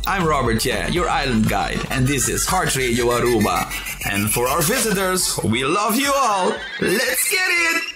I'm Robert, your island guide, and this is Heart Radio Aruba. And for our visitors, we love you all. Let's get it!